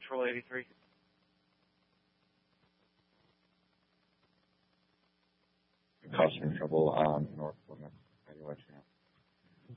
Patrol 83. Causing trouble on North Plymouth. How do you let you know?